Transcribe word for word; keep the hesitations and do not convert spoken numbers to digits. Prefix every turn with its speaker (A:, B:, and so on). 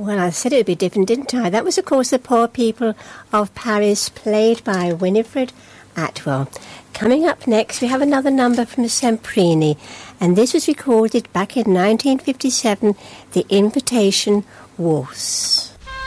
A: Well, I said it would be different, didn't I? That was, of course, The Poor People of Paris, played by Winifred Atwell. Coming up next, we have another number from Semprini, and this was recorded back in nineteen fifty-seven, The Invitation Waltz.